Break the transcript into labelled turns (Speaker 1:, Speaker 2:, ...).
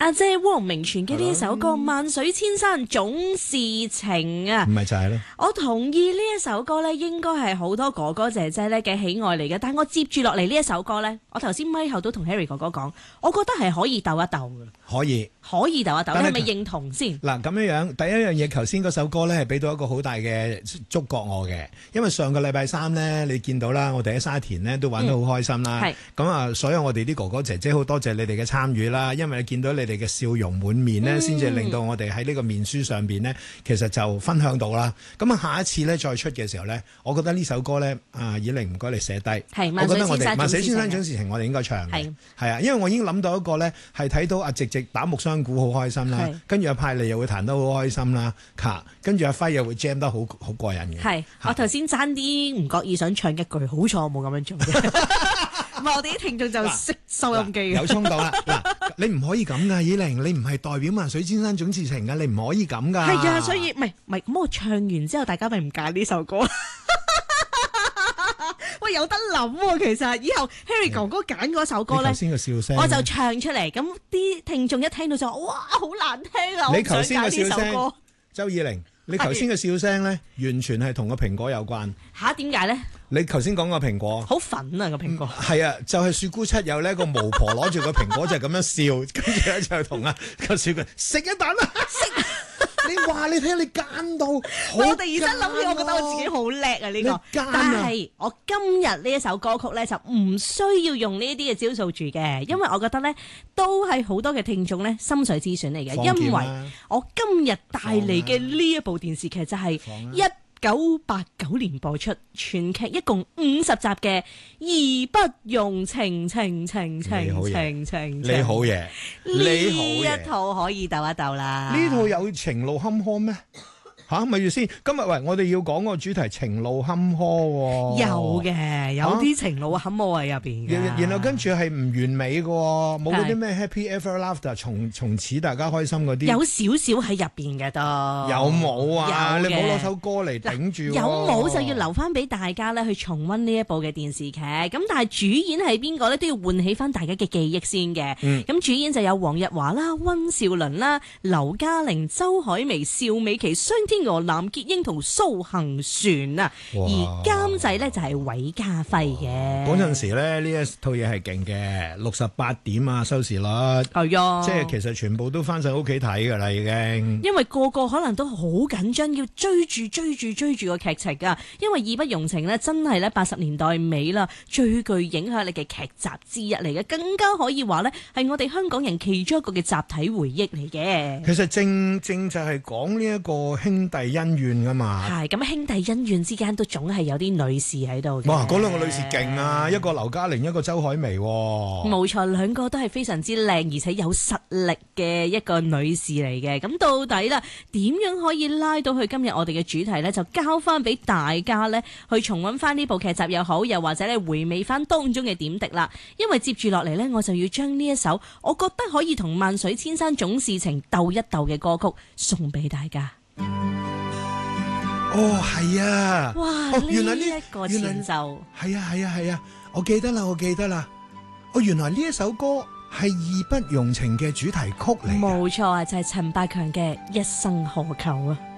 Speaker 1: 阿姐汪明荃嘅呢一首歌《萬水千山總是情》啊，
Speaker 2: 唔係就係咯。
Speaker 1: 我同意呢一首歌咧，應該係好多哥哥姐姐咧嘅喜愛嚟嘅。但係我接住落嚟呢一首歌咧，我頭先咪後都同 Harry 哥哥講，我覺得係可以鬥一鬥嘅。
Speaker 2: 可以
Speaker 1: 鬥一鬥，
Speaker 2: 但係
Speaker 1: 你係咪認同先？
Speaker 2: 嗱咁樣，第一樣嘢，頭先嗰首歌咧係俾到一個好大嘅觸覺我嘅，因為上個禮拜三咧，你見到啦，我哋喺沙田咧都玩得好開心啦。咁啊，所以我哋啲哥哥姐姐好多謝你哋嘅參與啦，因為你見到你哋嘅笑容滿面咧，先至令到我哋喺呢個面書上邊咧，其實就分享到啦。咁啊，下一次咧再出嘅時候咧，我覺得呢首歌咧，以玲唔該你寫低，我覺得我哋萬水千山總是情，我哋應該唱嘅，係啊，因為我已經諗到一個咧，係睇到阿直打木箱鼓好開心啦，跟住阿派利又會彈得好開心啦，跟住阿輝又會 jam 得好過癮嘅。
Speaker 1: 係，我頭先爭啲唔覺意想唱一句，好彩我冇咁樣做嘅。唔係我哋啲聽眾就識收音機嘅。
Speaker 2: 有衝動啦！嗱，你唔可以咁噶，以玲，你唔係代表萬水千山總是情噶，你唔可以咁噶。
Speaker 1: 係啊，所以唔係咁我唱完之後，大家咪唔揀呢首歌。喂，有得諗喎，其實以後 Harry 哥哥揀嗰首歌咧，
Speaker 2: 頭先個笑聲，
Speaker 1: 我就唱出嚟，咁啲聽眾一聽到就話：哇，好難聽啊！
Speaker 2: 你頭先個笑聲，周以玲，你頭先嘅笑聲咧，完全係同個蘋果有關。
Speaker 1: 嚇？點解咧？
Speaker 2: 你頭先講個蘋果，
Speaker 1: 好粉啊個蘋果。
Speaker 2: 係啊，就係雪姑七友呢個巫婆攞住個蘋果就咁樣笑，跟住咧就同個小佢食一啖啦。你話你睇你奸到，
Speaker 1: 我突然間諗起，我覺得我自己好叻啊呢個。但係我今日呢一首歌曲咧就唔需要用呢啲嘅招數住嘅，因為我覺得咧都係好多嘅聽眾咧心水之選嚟嘅，因為我今日帶嚟嘅呢一部電視劇就係1989年播出，全劇一共50集嘅《義不容情》，
Speaker 2: 你好嘢，
Speaker 1: 呢一套可以鬥一鬥啦。
Speaker 2: 呢套有情路坎坷咩？咪住先，今日我哋要講個主題情路坎坷喎。
Speaker 1: 有嘅，有啲情路坎坷喺入邊嘅。
Speaker 2: 然後跟住係唔完美嘅，冇嗰啲咩 Happy Ever After，從此大家開心嗰啲。
Speaker 1: 有少少喺入邊嘅都。
Speaker 2: 有冇啊？你冇攞首歌嚟頂住。
Speaker 1: 有冇就要留翻俾大家咧去重溫呢一部嘅電視劇。咁但係主演係邊個咧？都要喚起翻大家嘅記憶先嘅。咁主演就有黃日華啦、溫兆倫啦、劉嘉玲、周海媚、邵美琪、雙天鵝、藍潔瑛同蘇杏璇啊，而監製咧就係韋家輝嘅。
Speaker 2: 嗰陣時咧呢一套嘢係勁嘅，68點啊收視率，
Speaker 1: 係啊，
Speaker 2: 即係其實全部都翻上屋企睇噶啦已經。因
Speaker 1: 為個個可能都好緊張，要追住個劇情啊。因為義不容情咧，真係咧80年代尾啦，最具影響力嘅劇集之一嚟嘅，更加可以話咧係我哋香港人其中一個嘅集體回憶嚟嘅。
Speaker 2: 其實正就係講呢一個兄弟恩怨噶嘛，
Speaker 1: 係咁兄弟恩怨之間都總係有啲女士喺度嘅。
Speaker 2: 哇，嗰兩個女士勁啊，一個劉嘉玲，一個周海媚。
Speaker 1: 冇錯，兩個都係非常之靚而且有實力嘅一個女士嚟嘅。咁到底啦，點樣可以拉到去今日我哋嘅主題呢？就交翻俾大家呢，去重溫翻呢部劇集又好，又或者你回味翻當中嘅點滴啦。因為接住落嚟呢，我就要將呢一首我覺得可以同萬水千山總是情鬥一鬥嘅歌曲送俾大家。
Speaker 2: 哦，係啊！
Speaker 1: 哇，原來呢一個前奏
Speaker 2: 係啊！我記得啦！原來呢一首歌係義不容情嘅主題曲嚟。
Speaker 1: 冇錯啊，就係陳百強嘅《一生何求》啊！